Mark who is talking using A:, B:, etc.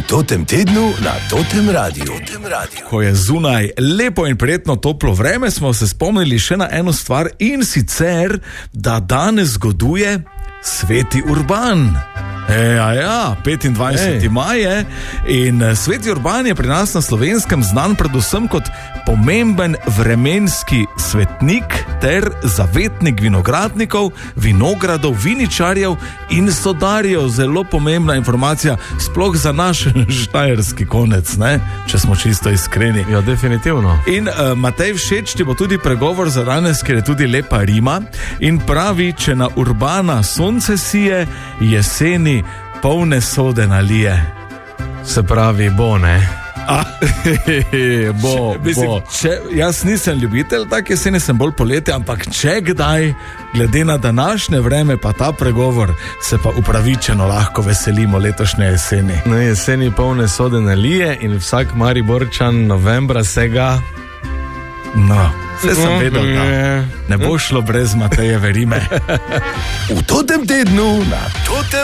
A: Totem tednu na Totem Radiu.
B: Ko je zunaj lepo in prijetno toplo vreme, smo se spomnili še na eno stvar, in sicer, da danes zgoduje Sveti Urban. 25. maj je in Sveti Urban je pri nas na Slovenskem znan predvsem kot pomemben vremenski svetnik ter zavetnik vinogradnikov, vinogradov, viničarjev in sodarjev. Zelo pomembna informacija, sploh za naš štajerski konec, ne? Če smo čisto iskreni.
C: Ja, definitivno.
B: In Matej, všeč ti bo tudi pregovor za danes, ker je tudi lepa rima in pravi, če na Urbana sonce sije, jeseni polne sode nalije.
C: Se pravi, bo, ne? Bo.
B: Jaz nisem ljubitelj tak jeseni, sem bolj poletje, ampak če kdaj, glede na današnje vreme pa ta pregovor, se pa upravičeno lahko veselimo letošnje jeseni.
C: No, jeseni polne sode nalije in vsak Mariborčan novembra se ga...
B: No, vse sem vedel, da ne bo šlo brez Matejeve rime.
A: V Totem tednu na Totem